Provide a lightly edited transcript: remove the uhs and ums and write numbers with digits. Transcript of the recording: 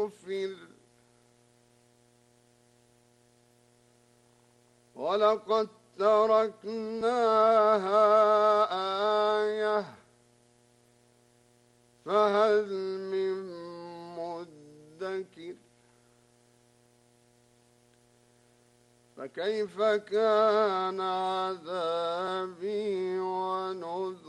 يغفر ولقد تركناها آية فهل من مدكر فكيف كان عذابي ونذر